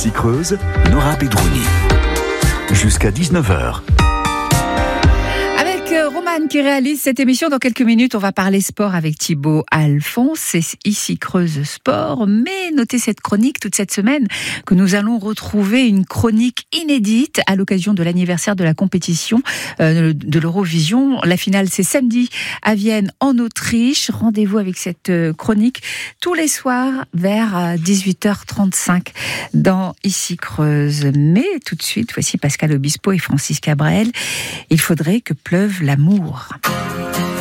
Ici Creuse, Nora Bedrouni. Jusqu'à 19h. Romane qui réalise cette émission. Dans quelques minutes, on va parler sport avec Thibaut Alphonse. C'est Ici Creuse Sport. Mais notez cette chronique toute cette semaine que nous allons retrouver une chronique inédite à l'occasion de l'anniversaire de la compétition de l'Eurovision. La finale, c'est samedi à Vienne, en Autriche. Rendez-vous avec cette chronique tous les soirs vers 18h35 dans Ici Creuse. Mais tout de suite, voici Pascal Obispo et Francis Cabrel. Il faudrait que pleuve l'amour.